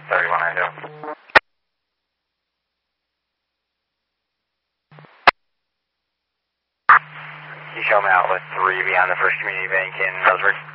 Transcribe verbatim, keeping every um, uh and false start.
thirty-one ninety. You show me outlet three beyond the First Community Bank in Ellsworth.